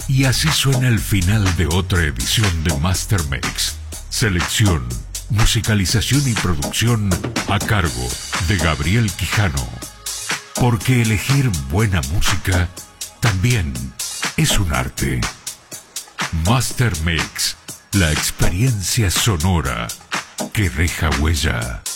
Y así suena el final de otra edición de Master Mix. Selección, musicalización y producción a cargo de Gabriel Quijano. Porque elegir buena música también es un arte. Master Mix, la experiencia sonora que deja huella.